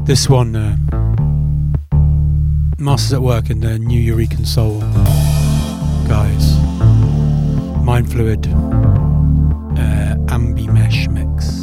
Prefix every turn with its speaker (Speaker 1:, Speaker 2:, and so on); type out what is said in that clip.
Speaker 1: This one, Masters at Work in the New Eureka Soul guys. Mind Fluid, Ambi Mesh mix.